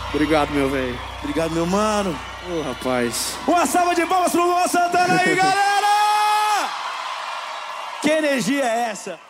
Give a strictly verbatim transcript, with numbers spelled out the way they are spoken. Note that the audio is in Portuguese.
Obrigado, meu velho. Obrigado, meu mano. Ô, rapaz. Uma salva de palmas pro Luan Santana aí, galera! Que energia é essa?